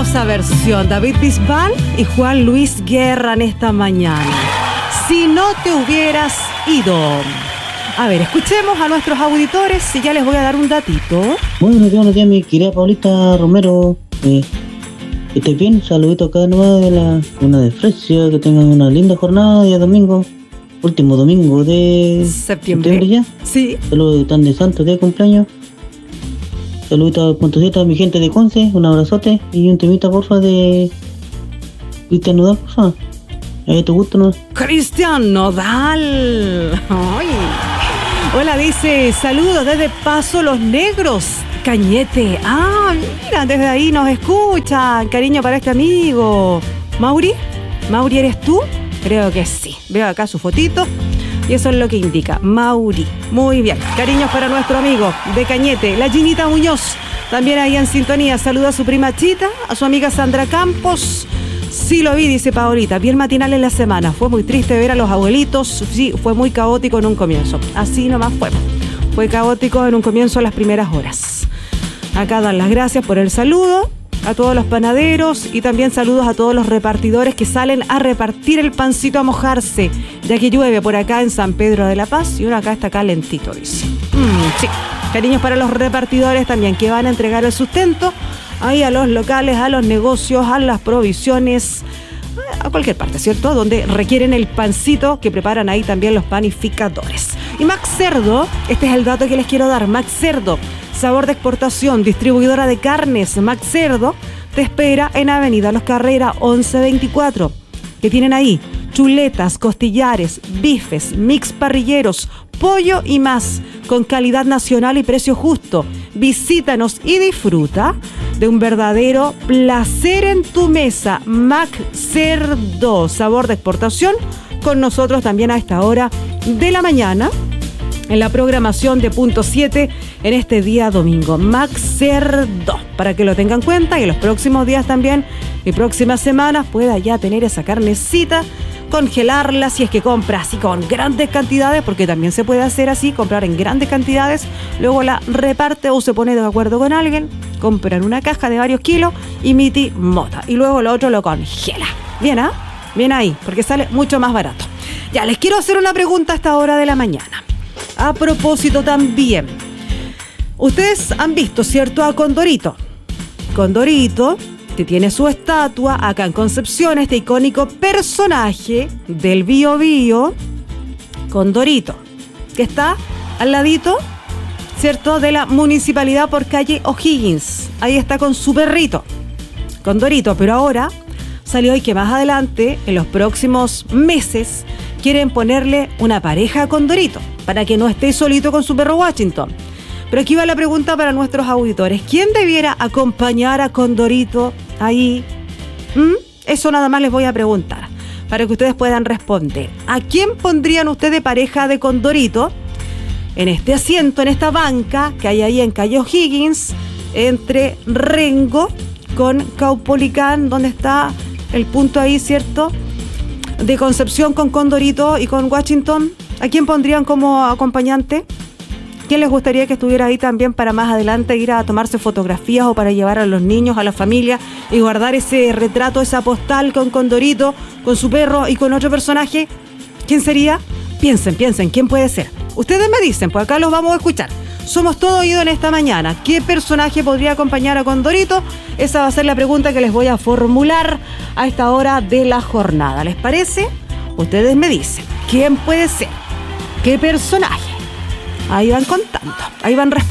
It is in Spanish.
hermosa versión. David Bisbal y Juan Luis Guerra en esta mañana. Si no te hubieras ido. A ver, escuchemos a nuestros auditores y ya les voy a dar un datito. Buenos días, mi querida Paulita Romero. ¿Estáis bien? Saludito acá nomás de la Luna de Fresia. Que tengan una linda jornada de domingo. Último domingo de septiembre ya. Sí. Saludos tan de santo de cumpleaños. Saluditos a mi gente de Conce. Un abrazote y un temita porfa de Cristian Nodal, porfa. ¿Te gusta, no? Cristian Nodal. Ay. Hola, dice, saludos desde Paso Los Negros, Cañete. Ah, mira, desde ahí nos escuchan. Cariño para este amigo. ¿Mauri? ¿Mauri eres tú? Creo que sí. Veo acá su fotito y eso es lo que indica. Mauri. Muy bien. Cariños para nuestro amigo de Cañete, la Ginita Muñoz. También ahí en sintonía. Saluda a su prima Chita, a su amiga Sandra Campos. Sí lo vi, dice Paolita, bien matinal en la semana. Fue muy triste ver a los abuelitos. Sí, fue muy caótico en un comienzo. Así nomás fue. Fue caótico en un comienzo a las primeras horas. Acá dan las gracias por el saludo a todos los panaderos y también saludos a todos los repartidores que salen a repartir el pancito a mojarse, ya que llueve por acá en San Pedro de la Paz y uno acá está calentito, dice. Sí, cariños para los repartidores también que van a entregar el sustento ahí a los locales, a los negocios, a las provisiones, a cualquier parte, ¿cierto? Donde requieren el pancito que preparan ahí también los panificadores. Y Max Cerdo, este es el dato que les quiero dar. Max Cerdo, sabor de exportación, distribuidora de carnes. Max Cerdo te espera en Avenida Los Carrera 1124. Que tienen ahí chuletas, costillares, bifes, mix parrilleros, pollo y más, con calidad nacional y precio justo. Visítanos y disfruta de un verdadero placer en tu mesa. Mac Cerdo, sabor de exportación, con nosotros también a esta hora de la mañana en la programación de Punto 7 en este día domingo. Mac Cerdo, para que lo tengan en cuenta y en los próximos días también y próximas semanas pueda ya tener esa carnecita, congelarla si es que compra así con grandes cantidades, porque también se puede hacer así, comprar en grandes cantidades, luego la reparte o se pone de acuerdo con alguien, compran una caja de varios kilos y miti mota, y luego lo otro lo congela. Bien, ¿ah? Bien ahí, porque sale mucho más barato. Ya, les quiero hacer una pregunta a esta hora de la mañana. A propósito también, ustedes han visto, ¿cierto?, a Condorito. Condorito, que tiene su estatua acá en Concepción, este icónico personaje del Bío Bío, Condorito, que está al ladito, ¿cierto?, de la municipalidad por calle O'Higgins. Ahí está con su perrito, Condorito, pero ahora salió y que más adelante, en los próximos meses, quieren ponerle una pareja a Condorito, para que no esté solito con su perro Washington. Pero aquí va la pregunta para nuestros auditores. ¿Quién debiera acompañar a Condorito ahí? Eso nada más les voy a preguntar, para que ustedes puedan responder. ¿A quién pondrían ustedes de pareja de Condorito en este asiento, en esta banca que hay ahí en calle O'Higgins, entre Rengo con Caupolicán, donde está el punto ahí, ¿cierto?, de Concepción, con Condorito y con Washington? ¿A quién pondrían como acompañante? ¿Quién les gustaría que estuviera ahí también para más adelante ir a tomarse fotografías o para llevar a los niños, a la familia y guardar ese retrato, esa postal con Condorito, con su perro y con otro personaje? ¿Quién sería? Piensen, ¿quién puede ser? Ustedes me dicen, pues acá los vamos a escuchar. Somos todo oído en esta mañana. ¿Qué personaje podría acompañar a Condorito? Esa va a ser la pregunta que les voy a formular a esta hora de la jornada. ¿Les parece? Ustedes me dicen, ¿quién puede ser? ¿Qué personaje? Ahí van contando, ahí van respondiendo.